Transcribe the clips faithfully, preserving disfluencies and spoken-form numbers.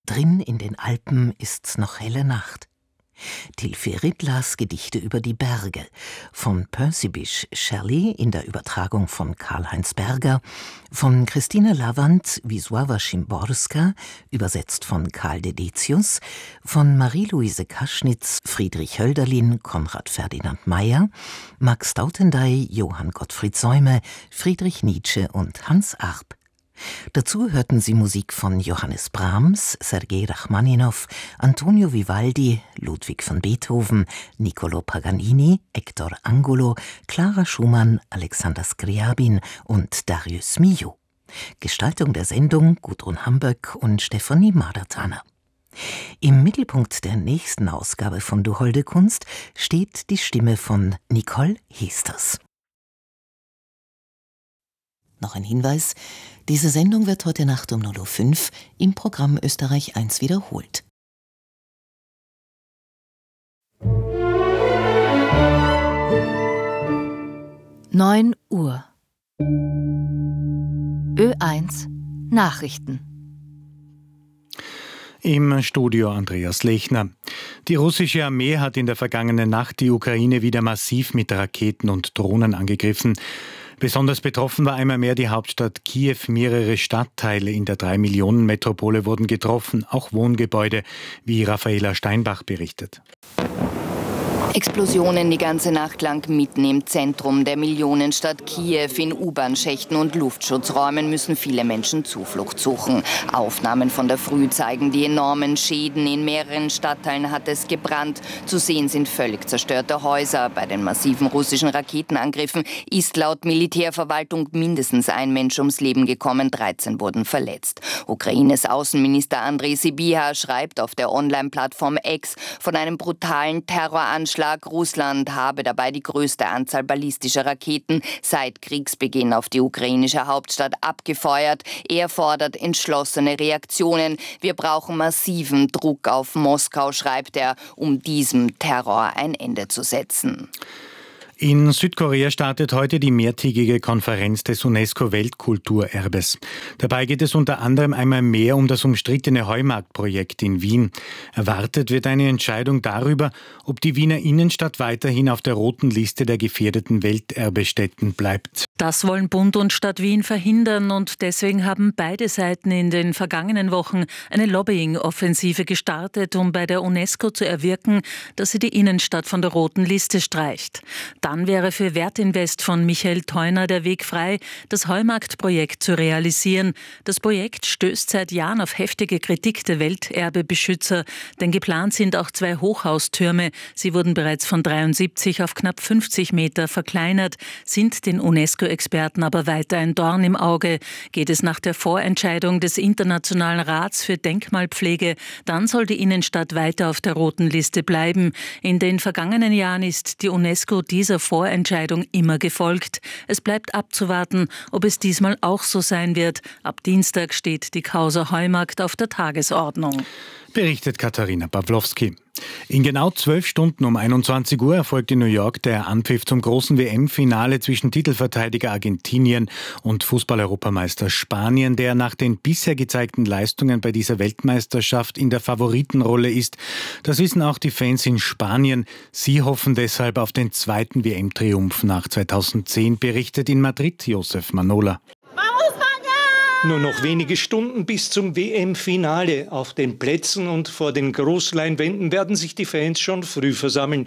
Drin in den Alpen ist's noch helle Nacht. Till Feridlas Gedichte über die Berge, von Percy Bysshe Shelley in der Übertragung von Karl-Heinz Berger, von Christine Lavand Wisława Szymborska, übersetzt von Karl Dedetius, von Marie-Louise Kaschnitz, Friedrich Hölderlin, Konrad Ferdinand Meyer, Max Dautendey, Johann Gottfried Säume, Friedrich Nietzsche und Hans Arp. Dazu hörten Sie Musik von Johannes Brahms, Sergei Rachmaninow, Antonio Vivaldi, Ludwig van Beethoven, Niccolò Paganini, Hector Angulo, Clara Schumann, Alexander Scriabin und Darius Milhaud. Gestaltung der Sendung Gudrun Hamböck und Stefanie Madertaner. Im Mittelpunkt der nächsten Ausgabe von Du holde Kunst steht die Stimme von Nicole Heesters. Noch ein Hinweis: Diese Sendung wird heute Nacht um null Uhr fünf im Programm Österreich eins wiederholt. neun Uhr. Ö eins Nachrichten. Im Studio Andreas Lechner. Die russische Armee hat in der vergangenen Nacht die Ukraine wieder massiv mit Raketen und Drohnen angegriffen. Besonders betroffen war einmal mehr die Hauptstadt Kiew. Mehrere Stadtteile in der Drei-Millionen-Metropole wurden getroffen, auch Wohngebäude, wie Raffaela Steinbach berichtet. Explosionen die ganze Nacht lang mitten im Zentrum der Millionenstadt Kiew. In U-Bahn-Schächten und Luftschutzräumen müssen viele Menschen Zuflucht suchen. Aufnahmen von der Früh zeigen die enormen Schäden. In mehreren Stadtteilen hat es gebrannt. Zu sehen sind völlig zerstörte Häuser. Bei den massiven russischen Raketenangriffen ist laut Militärverwaltung mindestens ein Mensch ums Leben gekommen, dreizehn wurden verletzt. Ukraines Außenminister Andrej Sybiha schreibt auf der Online-Plattform X von einem brutalen Terroranschlag. Russland habe dabei die größte Anzahl ballistischer Raketen seit Kriegsbeginn auf die ukrainische Hauptstadt abgefeuert. Er fordert entschlossene Reaktionen. Wir brauchen massiven Druck auf Moskau, schreibt er, um diesem Terror ein Ende zu setzen. In Südkorea startet heute die mehrtägige Konferenz des UNESCO-Weltkulturerbes. Dabei geht es unter anderem einmal mehr um das umstrittene Heumarkt-Projekt in Wien. Erwartet wird eine Entscheidung darüber, ob die Wiener Innenstadt weiterhin auf der roten Liste der gefährdeten Welterbestätten bleibt. Das wollen Bund und Stadt Wien verhindern und deswegen haben beide Seiten in den vergangenen Wochen eine Lobbying-Offensive gestartet, um bei der UNESCO zu erwirken, dass sie die Innenstadt von der roten Liste streicht. Dann wäre für Wertinvest von Michael Theuner der Weg frei, das Heumarkt-Projekt zu realisieren. Das Projekt stößt seit Jahren auf heftige Kritik der Welterbebeschützer, denn geplant sind auch zwei Hochhaustürme. Sie wurden bereits von dreiundsiebzig auf knapp fünfzig Meter verkleinert, sind den UNESCO-Experten aber weiter ein Dorn im Auge. Geht es nach der Vorentscheidung des Internationalen Rats für Denkmalpflege, dann soll die Innenstadt weiter auf der roten Liste bleiben. In den vergangenen Jahren ist die UNESCO dieser Vorentscheidung immer gefolgt. Es bleibt abzuwarten, ob es diesmal auch so sein wird. Ab Dienstag steht die Causa Heumarkt auf der Tagesordnung. Berichtet Katharina Pawlowski. In genau zwölf Stunden um einundzwanzig Uhr erfolgt in New York der Anpfiff zum großen W M-Finale zwischen Titelverteidiger Argentinien und Fußball-Europameister Spanien, der nach den bisher gezeigten Leistungen bei dieser Weltmeisterschaft in der Favoritenrolle ist. Das wissen auch die Fans in Spanien. Sie hoffen deshalb auf den zweiten W M-Triumph nach zweitausendzehn, berichtet in Madrid Josef Manola. Nur noch wenige Stunden bis zum W M-Finale. Auf den Plätzen und vor den Großleinwänden werden sich die Fans schon früh versammeln.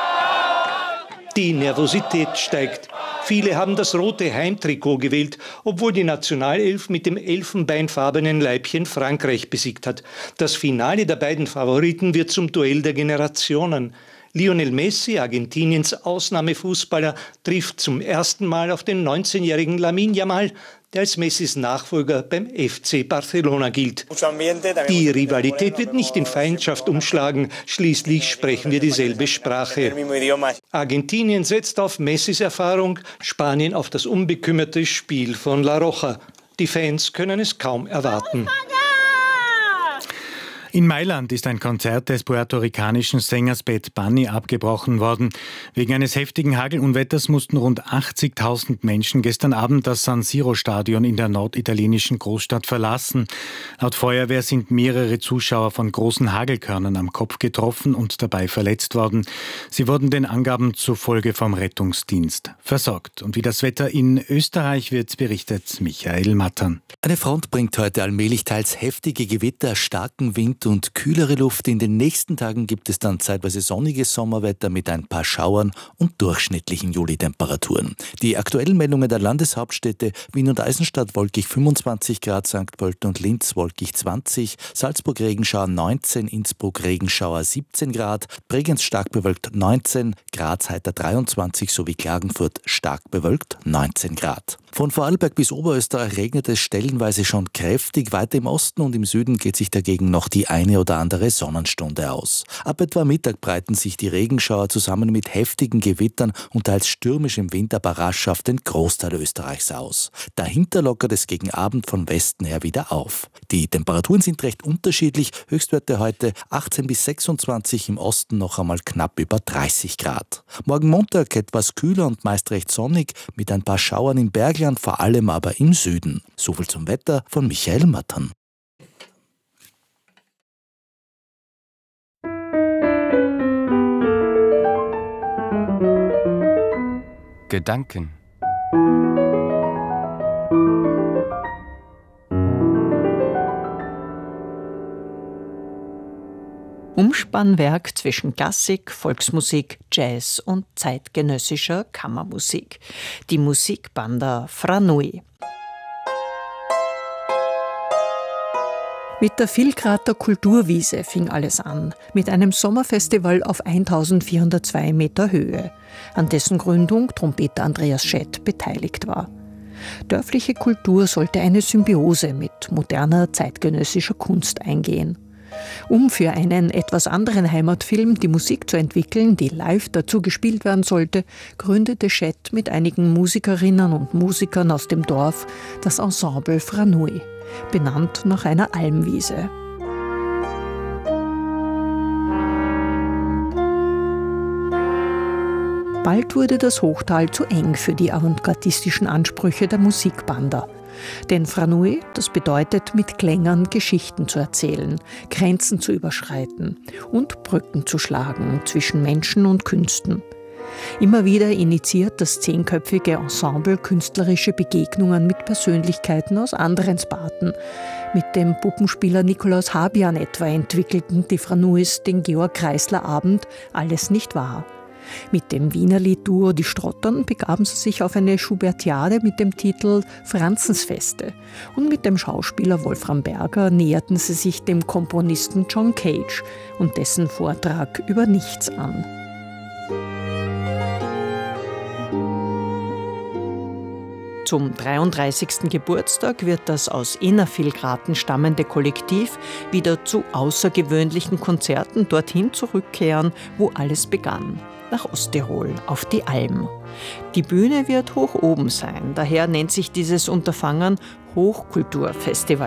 Die Nervosität steigt. Viele haben das rote Heimtrikot gewählt, obwohl die Nationalelf mit dem elfenbeinfarbenen Leibchen Frankreich besiegt hat. Das Finale der beiden Favoriten wird zum Duell der Generationen. Lionel Messi, Argentiniens Ausnahmefußballer, trifft zum ersten Mal auf den neunzehnjährigen Lamine Yamal, der als Messis Nachfolger beim F C Barcelona gilt. Die Rivalität wird nicht in Feindschaft umschlagen, schließlich sprechen wir dieselbe Sprache. Argentinien setzt auf Messis Erfahrung, Spanien auf das unbekümmerte Spiel von La Roja. Die Fans können es kaum erwarten. In Mailand ist ein Konzert des puerto-ricanischen Sängers Bad Bunny abgebrochen worden. Wegen eines heftigen Hagelunwetters mussten rund achtzigtausend Menschen gestern Abend das San Siro-Stadion in der norditalienischen Großstadt verlassen. Laut Feuerwehr sind mehrere Zuschauer von großen Hagelkörnern am Kopf getroffen und dabei verletzt worden. Sie wurden den Angaben zufolge vom Rettungsdienst versorgt. Und wie das Wetter in Österreich wird, berichtet Michael Mattern. Eine Front bringt heute allmählich teils heftige Gewitter, starken Wind und kühlere Luft. In den nächsten Tagen gibt es dann zeitweise sonniges Sommerwetter mit ein paar Schauern und durchschnittlichen Juli-Temperaturen. Die aktuellen Meldungen der Landeshauptstädte: Wien und Eisenstadt wolkig fünfundzwanzig Grad, Sankt Pölten und Linz wolkig zwanzig, Salzburg Regenschauer neunzehn, Innsbruck Regenschauer siebzehn Grad, Bregenz stark bewölkt neunzehn, Graz heiter dreiundzwanzig sowie Klagenfurt stark bewölkt neunzehn Grad. Von Vorarlberg bis Oberösterreich regnet es stellenweise schon kräftig. Weiter im Osten und im Süden geht sich dagegen noch die eine oder andere Sonnenstunde aus. Ab etwa Mittag breiten sich die Regenschauer zusammen mit heftigen Gewittern und teils stürmischem Wind aber rasch auf den Großteil Österreichs aus. Dahinter lockert es gegen Abend von Westen her wieder auf. Die Temperaturen sind recht unterschiedlich. Höchstwerte heute achtzehn bis sechsundzwanzig, im Osten noch einmal knapp über dreißig Grad. Morgen Montag etwas kühler und meist recht sonnig mit ein paar Schauern im Bergland, vor allem aber im Süden. Soviel zum Wetter von Michael Mattern. Gedanken. Umspannwerk zwischen Klassik, Volksmusik, Jazz und zeitgenössischer Kammermusik. Die Musikbanda Fra Nui. Mit der Vilgrater Kulturwiese fing alles an, mit einem Sommerfestival auf eintausendvierhundertzwei Meter Höhe, an dessen Gründung Trompeter Andreas Schett beteiligt war. Dörfliche Kultur sollte eine Symbiose mit moderner zeitgenössischer Kunst eingehen. Um für einen etwas anderen Heimatfilm die Musik zu entwickeln, die live dazu gespielt werden sollte, gründete Schett mit einigen Musikerinnen und Musikern aus dem Dorf das Ensemble Fra Nui, benannt nach einer Almwiese. Bald wurde das Hochtal zu eng für die avantgardistischen Ansprüche der Musikbanda. Denn Fra Nui, das bedeutet, mit Klängern Geschichten zu erzählen, Grenzen zu überschreiten und Brücken zu schlagen zwischen Menschen und Künsten. Immer wieder initiiert das zehnköpfige Ensemble künstlerische Begegnungen mit Persönlichkeiten aus anderen Sparten. Mit dem Puppenspieler Nikolaus Habian etwa entwickelten die Fra Nuis den Georg Kreisler Abend Alles nicht wahr. Mit dem Wienerlied-Duo Die Strottern begaben sie sich auf eine Schubertiade mit dem Titel Franzensfeste. Und mit dem Schauspieler Wolfram Berger näherten sie sich dem Komponisten John Cage und dessen Vortrag über Nichts an. Zum dreiunddreißigsten Geburtstag wird das aus Innervilgraten stammende Kollektiv wieder zu außergewöhnlichen Konzerten dorthin zurückkehren, wo alles begann, nach Osttirol, auf die Alm. Die Bühne wird hoch oben sein, daher nennt sich dieses Unterfangen Hochkulturfestival.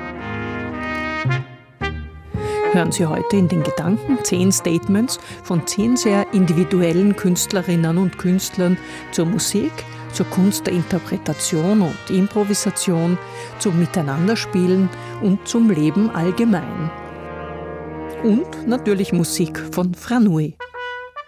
Hören Sie heute in den Gedanken zehn Statements von zehn sehr individuellen Künstlerinnen und Künstlern zur Musik, zur Kunst der Interpretation und Improvisation, zum Miteinanderspielen und zum Leben allgemein. Und natürlich Musik von Fra Nui.